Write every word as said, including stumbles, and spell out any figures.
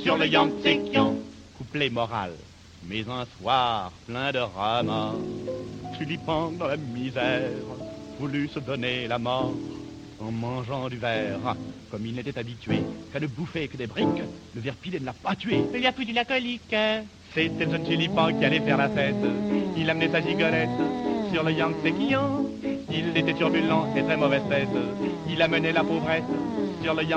sur le Yangtze-Kiang. Couplet moral, mais un soir plein de ramas, Tulipan dans la misère voulut se donner la mort en mangeant du verre. Comme il n'était habitué qu'à ne bouffer que des briques, le ver pilé ne l'a pas tué. Il lui a foutu la colique. C'était le jeune Tulipan qui allait faire la fête. Il amenait sa gigolette sur le Yangtze-Kiang. Il était turbulent et très mauvaise tête. Il amenait la pauvrette sur le Yangtze-Kiang.